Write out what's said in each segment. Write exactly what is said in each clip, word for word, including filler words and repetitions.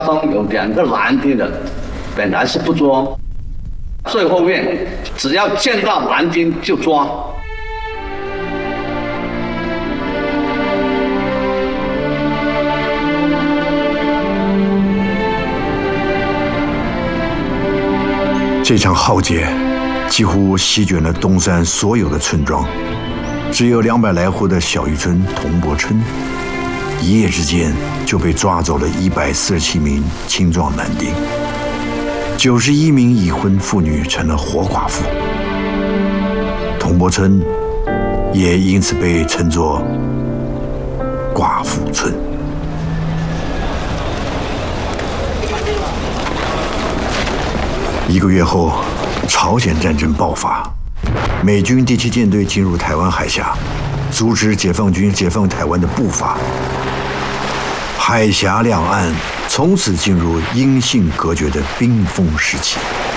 中有两个男丁的，本来是不抓，最后面只要见到男丁就抓。 这场浩劫几乎席卷了东山所有的村庄，只有两百来户的小渔村铜柏村，一夜之间就被抓走了一百四十七名青壮男丁，九十一名已婚妇女成了活寡妇，铜柏村也因此被称作寡妇村。一个月后，朝鲜战争爆发，美军第七舰队进入台湾海峡，阻止解放军解放台湾的步伐。海峡两岸从此进入音信隔绝的冰封时期。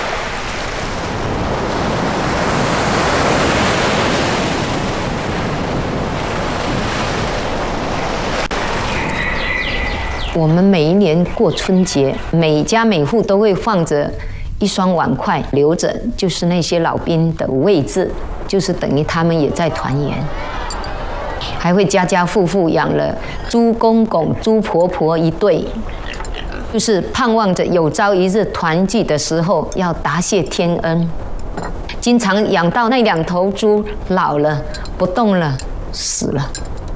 我们每一年过春节，每家每户都会放着一双碗筷留着，就是那些老兵的位置，就是等于他们也在团圆。还会家家户户养了猪公公、猪婆婆一对，就是盼望着有朝一日团聚的时候要答谢天恩。经常养到那两头猪老了不动了，死了。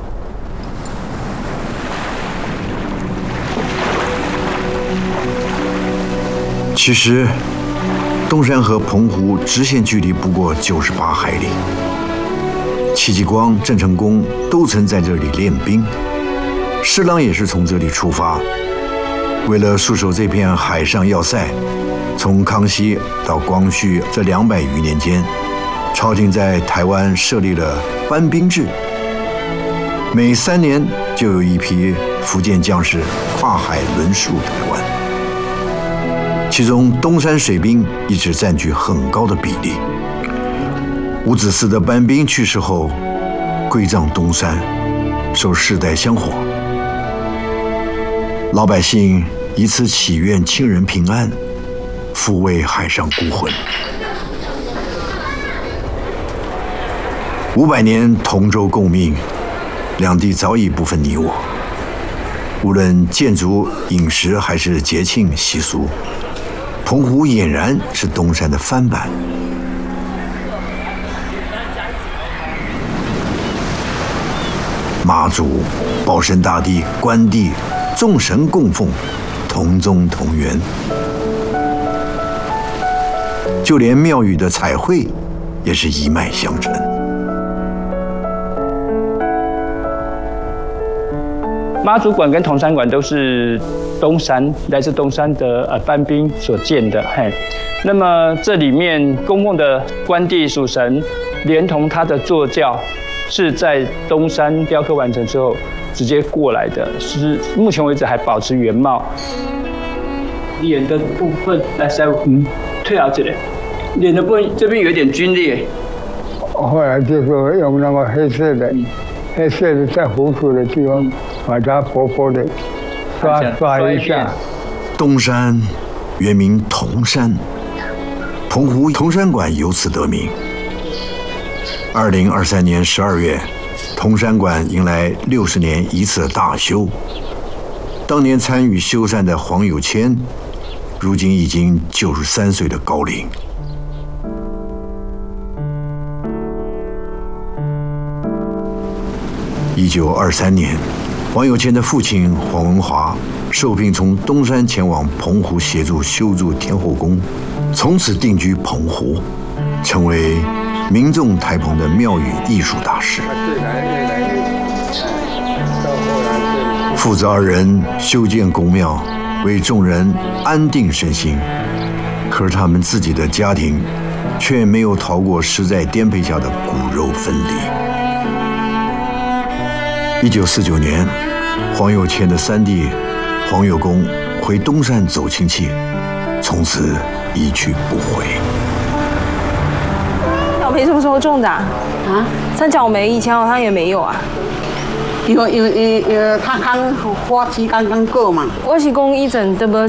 其实，东山和澎湖直线距离不过九十八海里。戚继光、郑成功都曾在这里练兵，施琅也是从这里出发。为了戍守这片海上要塞，从康熙到光绪这两百余年间，朝廷在台湾设立了班兵制，每三年就有一批福建将士跨海轮戍台湾。其中东山水兵一直占据很高的比例。伍子嗣的班兵去世后，归葬东山，受世代香火。老百姓以此祈愿亲人平安，抚慰海上孤魂。五百年同舟共命，两地早已不分你我。无论建筑、饮食还是节庆习俗，澎湖俨然是东山的翻版。妈祖、保生大帝、关帝，众神供奉，同宗同源。就连庙宇的彩绘，也是一脉相承。 妈祖馆跟铜山馆都是东山来自东山的呃班兵所建的，嘿。那么这里面供奉的关帝属神，连同他的坐轿，是在东山雕刻完成之后直接过来的，是目前为止还保持原貌。脸的部分，来师傅，嗯，退好这里，脸的部分这边有一点皲裂。 后来就是用那个黑色的，黑色的在胡子的地方。把它薄薄的刷刷一下。 东山原名铜山，澎湖铜山馆由此得名。二零二三年十二月，铜山馆迎来六十年一次的大修。当年参与修缮的黄有谦，如今已经九十三岁的高龄。一九二三年。黄有谦的父亲黄文华受聘从东山前往澎湖协助修筑天后宫，从此定居澎湖，成为民众台澎的庙宇艺术大师。父子二人修建宫庙，为众人安定身心。可是他们自己的家庭，却没有逃过时代颠沛下的骨肉分离。一九四九年，黄有谦的三弟黄有功回东山走亲戚，从此一去不回。 角梅什么时候种的啊？啊，三角梅以前好像也没有啊。 因为因为因为他刚花期刚刚过嘛。 我是讲以前都无